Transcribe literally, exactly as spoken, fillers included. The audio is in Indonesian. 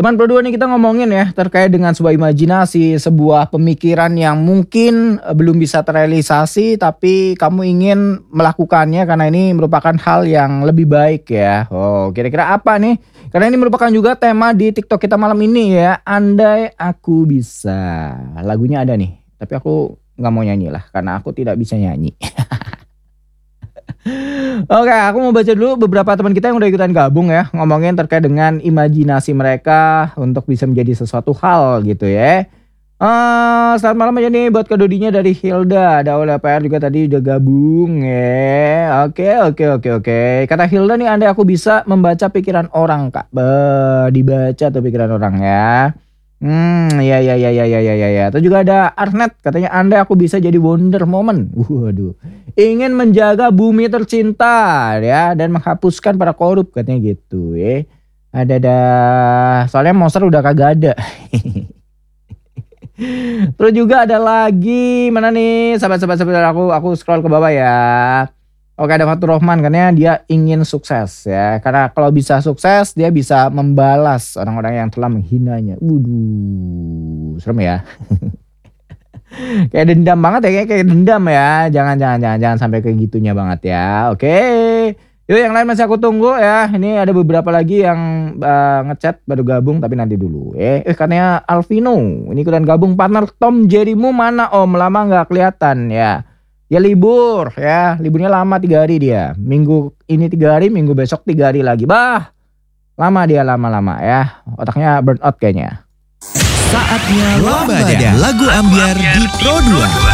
Teman Pro dua nih kita ngomongin ya terkait dengan sebuah imajinasi, sebuah pemikiran yang mungkin eh, belum bisa terrealisasi tapi kamu ingin melakukannya karena ini merupakan hal yang lebih baik ya. Oh, kira-kira apa nih? Karena ini merupakan juga tema di TikTok kita malam ini ya. Andai aku bisa. Lagunya ada nih, tapi aku nggak mau nyanyi lah karena aku tidak bisa nyanyi. Oke, aku mau baca dulu beberapa teman kita yang udah ikutan gabung ya, ngomongin terkait dengan imajinasi mereka untuk bisa menjadi sesuatu hal gitu ya. Eh, selamat malam aja nih buat Kak Dodinya dari Hilda. Ada Ola P R juga tadi udah gabung ya. Oke, oke, oke, oke. Kata Hilda nih, andai aku bisa membaca pikiran orang, Kak. Beh, dibaca tuh pikiran orang ya. Hmm, ya, ya, ya, ya, ya, ya, ya, ya. Terus juga ada Arnet, katanya andai aku bisa jadi Wonder Woman. Waduh. Ingin menjaga bumi tercinta ya dan menghapuskan para korup katanya gitu ya. Ada ada soalnya monster udah kagak ada. Terus juga ada lagi mana nih sahabat-sahabat sahabat aku aku scroll ke bawah ya. Oke, ada Fatur Rahman katanya dia ingin sukses ya. Karena kalau bisa sukses dia bisa membalas orang-orang yang telah menghinanya. Waduh, serem ya. Kayak dendam banget ya, kayak kayak dendam ya. Jangan jangan jangan jangan sampai kayak gitunya banget ya. Oke. Yuk yang lain masih aku tunggu ya. Ini ada beberapa lagi yang uh, ngechat baru gabung tapi nanti dulu. Eh, eh katanya Alvino, ini ikutan gabung partner Tom Jerimu mana Om? Lama nggak kelihatan ya. Ya libur ya, liburnya lama tiga hari dia. Minggu ini tiga hari, minggu besok tiga hari lagi. Bah, lama dia lama-lama ya. Otaknya burn out kayaknya. Saatnya Lambada, lagu ambiar di Pro dua.